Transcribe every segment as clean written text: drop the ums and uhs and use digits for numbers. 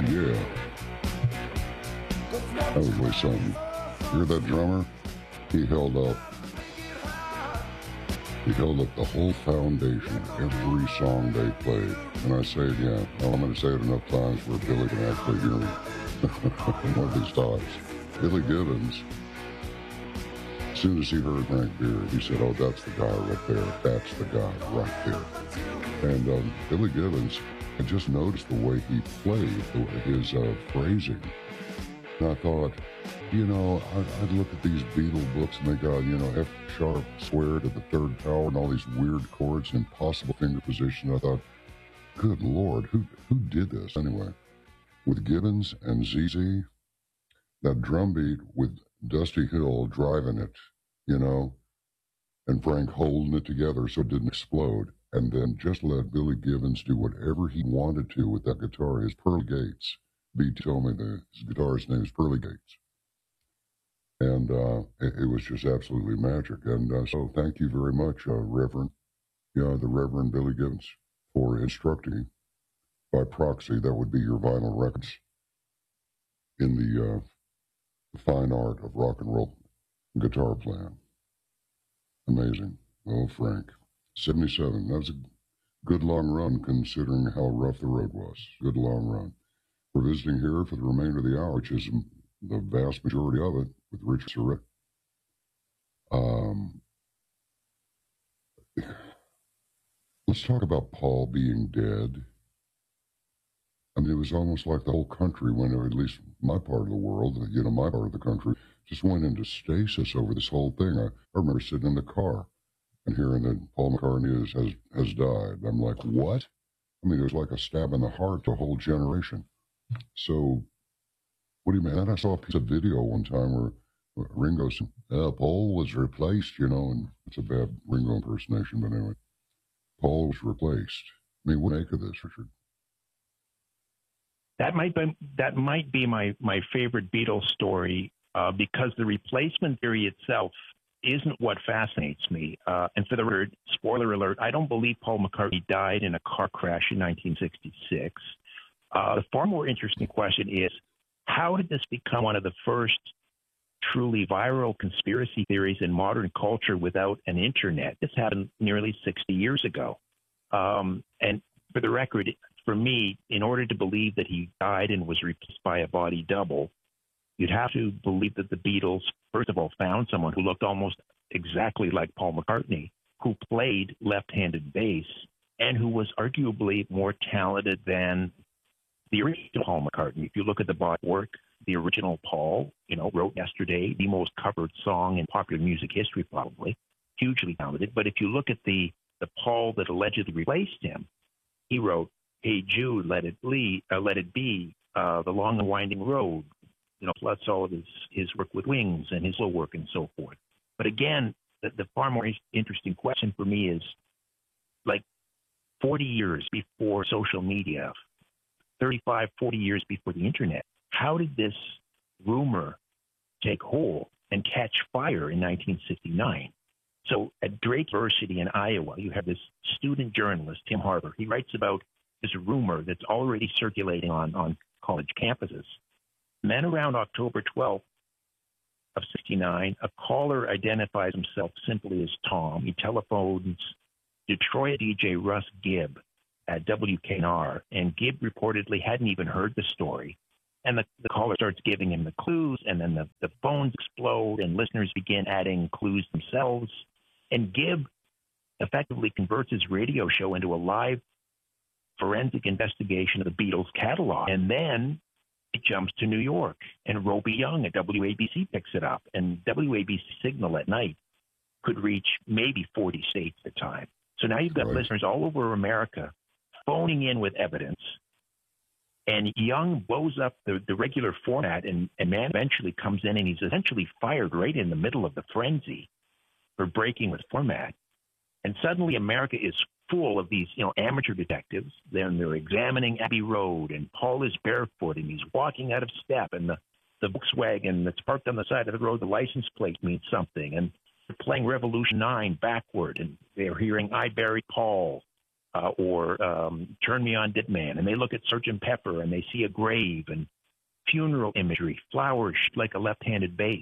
Yeah, that was really something. You hear that drummer? He held up. He held up the whole foundation of every song they played. And I say it again. Well, I'm going to say it enough times where Billy can actually hear me. One of these times. Billy Gibbons, as soon as he heard Frank Beard, he said, oh, that's the guy right there. That's the guy right there. And Billy Gibbons, I just noticed the way he played, his phrasing. And I thought, you know, I'd look at these Beatle books and they got, you know, F sharp square to the third power and all these weird chords, impossible finger position. I thought, good Lord, who did this anyway? With Gibbons and ZZ, that drum beat with Dusty Hill driving it, you know, and Frank holding it together so it didn't explode. And then just let Billy Gibbons do whatever he wanted to with that guitar. His Pearly Gates. Beat told me his guitarist's name is Pearly Gates. And it was just absolutely magic. And so thank you very much, Reverend, the Reverend Billy Gibbons, for instructing by proxy, that would be your vinyl records, in the fine art of rock and roll guitar playing. Amazing. Oh, Frank. 77. That was a good long run considering how rough the road was. Good long run. We're visiting here for the remainder of the hour, which is the vast majority of it, with Richard Surrett. Let's talk about Paul being dead. I mean, it was almost like the whole country went, or at least my part of the world, my part of the country, just went into stasis over this whole thing. I remember sitting in the car and hearing that Paul McCartney has died. I'm like, what? I mean, it was like a stab in the heart to a whole generation. So, what do you mean? And I saw a piece of video one time where Ringo said, Paul was replaced, and it's a bad Ringo impersonation, but anyway, Paul was replaced. I mean, what do you make of this, Richard? That might be my favorite Beatles story because the replacement theory itself isn't what fascinates me. And for the record, spoiler alert, I don't believe Paul McCartney died in a car crash in 1966. The far more interesting question is, how did this become one of the first truly viral conspiracy theories in modern culture without an internet? This happened nearly 60 years ago. And for the record, for me, in order to believe that he died and was replaced by a body double, you'd have to believe that the Beatles, first of all, found someone who looked almost exactly like Paul McCartney, who played left-handed bass, and who was arguably more talented than the original Paul McCartney. If you look at the body work, the original Paul, wrote Yesterday, the most covered song in popular music history, probably, hugely talented. But if you look at the Paul that allegedly replaced him, he wrote, Hey Jude, let it be, The Long and Winding Road, plus all of his work with Wings and his solo work and so forth. But again, the far more interesting question for me is, like 40 years before social media, 35, 40 years before the internet, how did this rumor take hold and catch fire in 1969? So at Drake University in Iowa, you have this student journalist, Tim Harper. He writes about this rumor that's already circulating on college campuses. And then around October 12th of 69, a caller identifies himself simply as Tom. He telephones Detroit DJ Russ Gibb at WKNR, and Gibb reportedly hadn't even heard the story. And the caller starts giving him the clues, and then the phones explode, and listeners begin adding clues themselves. And Gibb effectively converts his radio show into a live forensic investigation of the Beatles catalog. And then it jumps to New York, and Roby Young at WABC picks it up. And WABC signal at night could reach maybe 40 states at the time. So now you've got listeners all over America phoning in with evidence. And Young blows up the regular format, and man eventually comes in, and he's essentially fired right in the middle of the frenzy for breaking with format. And suddenly America is full of these, amateur detectives. Then they're examining Abbey Road, and Paul is barefoot, and he's walking out of step, and the Volkswagen that's parked on the side of the road, the license plate means something, and they're playing Revolution 9 backward, and they're hearing I Buried Paul. or Turn Me On Dead Man, and they look at Sgt. Pepper and they see a grave and funeral imagery, flowers like a left-handed bass.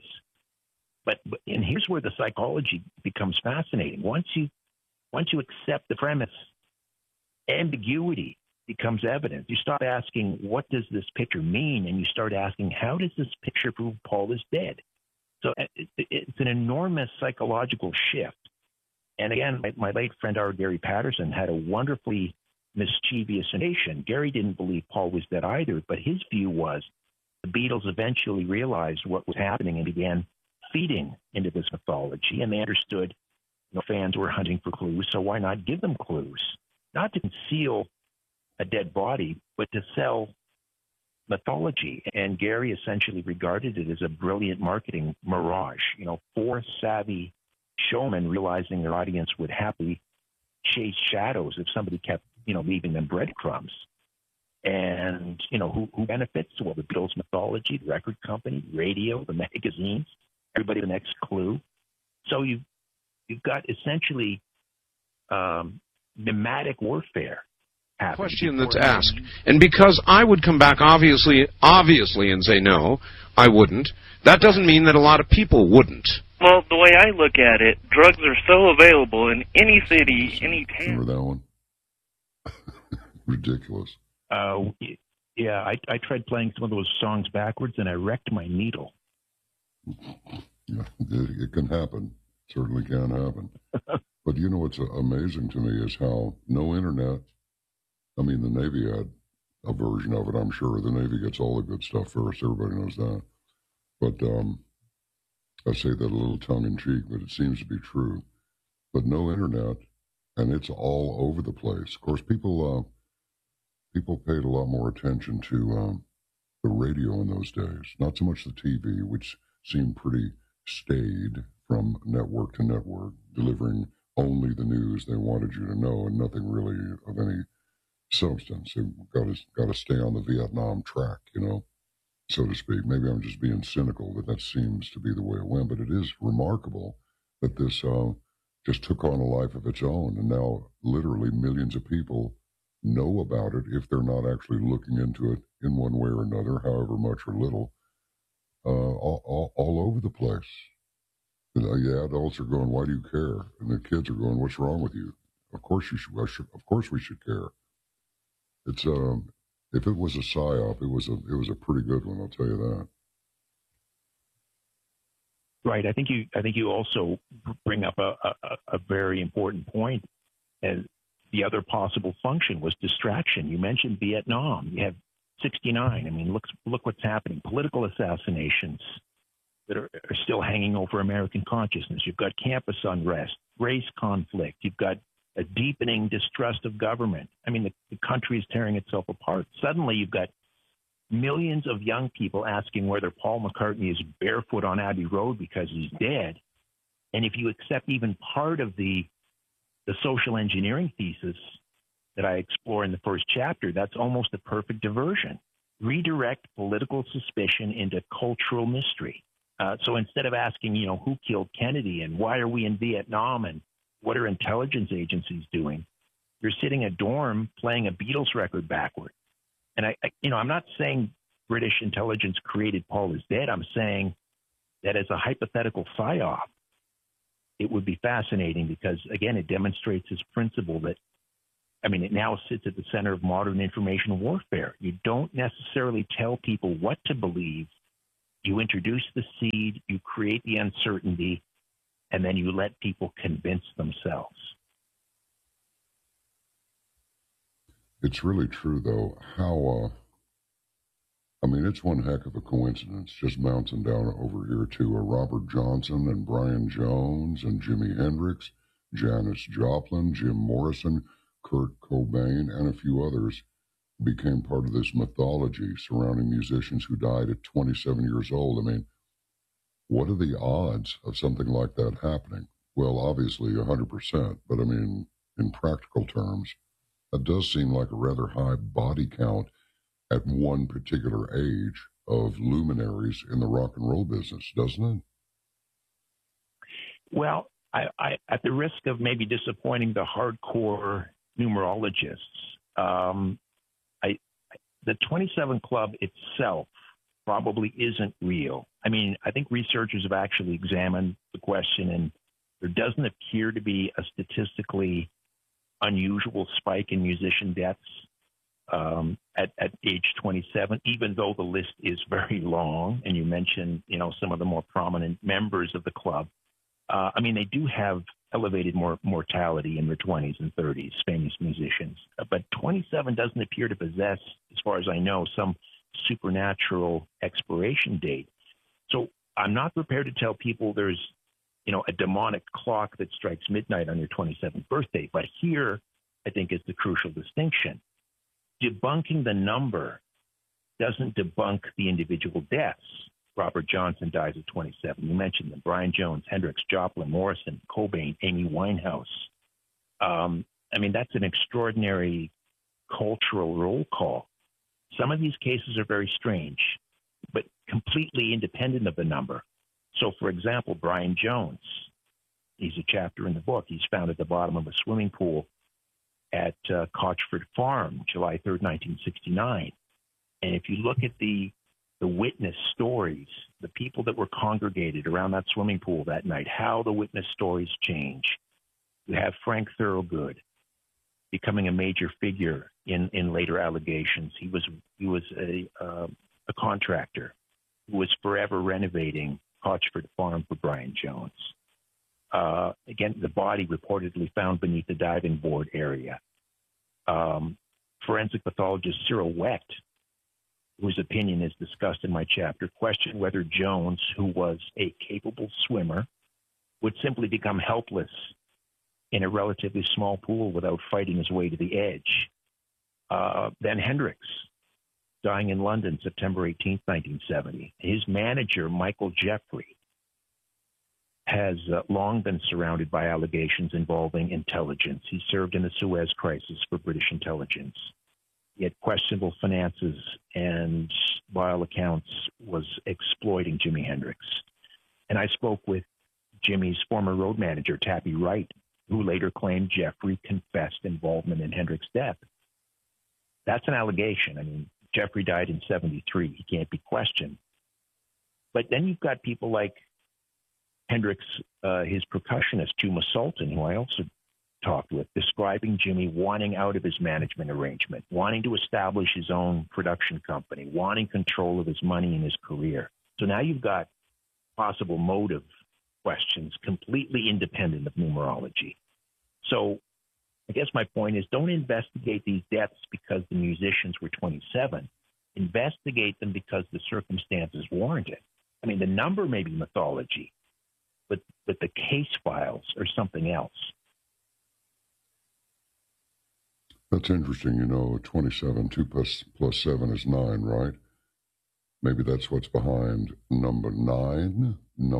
And here's where the psychology becomes fascinating. Once you accept the premise, ambiguity becomes evident. You stop asking, what does this picture mean? And you start asking, how does this picture prove Paul is dead? So it's an enormous psychological shift. And again, my late friend, our Gary Patterson, had a wonderfully mischievous nation. Gary didn't believe Paul was dead either, but his view was the Beatles eventually realized what was happening and began feeding into this mythology. And they understood fans were hunting for clues, so why not give them clues? Not to conceal a dead body, but to sell mythology. And Gary essentially regarded it as a brilliant marketing mirage. Four savvy showmen realizing their audience would happily chase shadows if somebody kept, leaving them breadcrumbs. And, who benefits? Well, the Beatles mythology, the record company, radio, the magazines, everybody the next clue. So you've got essentially pneumatic warfare happening. Question that's asked, and because I would come back obviously and say no, I wouldn't, that doesn't mean that a lot of people wouldn't. Well, the way I look at it, drugs are so available in any city, any town. Remember that one? Ridiculous. Yeah, I tried playing some of those songs backwards, and I wrecked my needle. Yeah, it can happen. Certainly can happen. But what's amazing to me is how no internet. I mean, the Navy had a version of it, I'm sure. The Navy gets all the good stuff first. Everybody knows that. But I say that a little tongue-in-cheek, but it seems to be true. But no internet, and it's all over the place. Of course, people paid a lot more attention to the radio in those days. Not so much the TV, which seemed pretty staid from network to network, delivering only the news they wanted you to know and nothing really of any substance. They've got to stay on the Vietnam track, so to speak. Maybe I'm just being cynical, but that seems to be the way it went. But it is remarkable that this just took on a life of its own, and now literally millions of people know about it if they're not actually looking into it in one way or another, however much or little, all over the place. The adults are going, "Why do you care?" And the kids are going, "What's wrong with you?" Of course you should. Of course we should care. It's if it was a psyop, it was a pretty good one. I'll tell you that. Right. I think you also bring up a very important point. And the other possible function was distraction. You mentioned Vietnam. You have 69. I mean, look what's happening. Political assassinations that are still hanging over American consciousness. You've got campus unrest, race conflict. You've got a deepening distrust of government. I mean, the country is tearing itself apart. Suddenly, you've got millions of young people asking whether Paul McCartney is barefoot on Abbey Road because he's dead. And if you accept even part of the social engineering thesis that I explore in the first chapter, that's almost a perfect diversion. Redirect political suspicion into cultural mystery. So instead of asking, who killed Kennedy and why are we in Vietnam and what are intelligence agencies doing, you're sitting in a dorm playing a Beatles record backward. And I'm not saying British intelligence created Paul is dead. I'm saying that as a hypothetical psyop, it would be fascinating because, again, it demonstrates this principle that, it now sits at the center of modern information warfare. You don't necessarily tell people what to believe. You introduce the seed, you create the uncertainty, and then you let people convince themselves. It's really true, though, how, it's one heck of a coincidence, just bouncing down over here to Robert Johnson and Brian Jones and Jimi Hendrix, Janis Joplin, Jim Morrison, Kurt Cobain, and a few others became part of this mythology surrounding musicians who died at 27 years old. What are the odds of something like that happening? Well, obviously 100%, but in practical terms, that does seem like a rather high body count at one particular age of luminaries in the rock and roll business, doesn't it? Well, I at the risk of maybe disappointing the hardcore numerologists. The 27 Club itself probably isn't real. I mean, I think researchers have actually examined the question, and there doesn't appear to be a statistically unusual spike in musician deaths at age 27, even though the list is very long. And you mentioned, some of the more prominent members of the club. I mean, they do have elevated mortality in their 20s and 30s, famous musicians. But 27 doesn't appear to possess, as far as I know, some supernatural expiration date. So I'm not prepared to tell people there's, a demonic clock that strikes midnight on your 27th birthday. But here, I think, is the crucial distinction. Debunking the number doesn't debunk the individual deaths. Robert Johnson dies at 27. You mentioned them. Brian Jones, Hendrix, Joplin, Morrison, Cobain, Amy Winehouse. I mean, that's an extraordinary cultural roll call. Some of these cases are very strange, but completely independent of the number. So, for example, Brian Jones, he's a chapter in the book. He's found at the bottom of a swimming pool at Cochford Farm, July 3rd, 1969. And if you look at the witness stories, the people that were congregated around that swimming pool that night, how the witness stories change. You have Frank Thorogood becoming a major figure in later allegations. He was a contractor who was forever renovating Cochford Farm for Brian Jones. Again, the body reportedly found beneath the diving board area. Forensic pathologist Cyril Wecht, whose opinion is discussed in my chapter, questioned whether Jones, who was a capable swimmer, would simply become helpless in a relatively small pool without fighting his way to the edge. Then Hendrix, dying in London, September 18th, 1970. His manager, Michael Jeffrey, has long been surrounded by allegations involving intelligence. He served in the Suez Crisis for British intelligence. He had questionable finances and, by all accounts, was exploiting Jimi Hendrix. And I spoke with Jimmy's former road manager, Tappy Wright, who later claimed Jeffrey confessed involvement in Hendrix's death. That's an allegation. I mean, Jeffrey died in 73. He can't be questioned. But then you've got people like Hendrix, his percussionist, Juma Sultan, who I also talked with, describing Jimmy wanting out of his management arrangement, wanting to establish his own production company, wanting control of his money and his career. So now you've got possible motive questions completely independent of numerology. So I guess my point is, don't investigate these deaths because the musicians were 27. Investigate them because the circumstances warrant it. I mean, the number may be mythology, but the case files are something else. That's interesting. 27, 2 plus 7 is 9, right? Maybe that's what's behind number 9,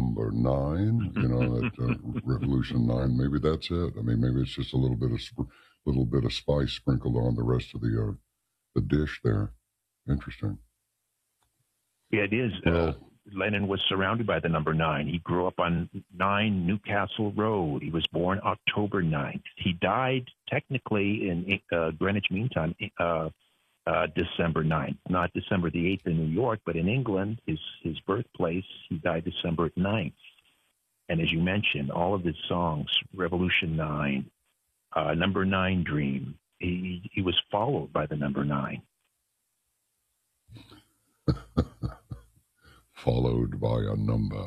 that Revolution 9. Maybe that's it. I mean, maybe it's just a little bit of spice sprinkled on the rest of the dish there. Interesting. Yeah, it is. Well, Lennon was surrounded by the number 9. He grew up on 9 Newcastle Road. He was born October 9th. He died technically in Greenwich Mean Time, December 9th, not December the 8th in New York, but in England, his birthplace, he died December 9th. And as you mentioned, all of his songs, Revolution 9, Number 9 Dream, he was followed by the number 9. Followed by a number.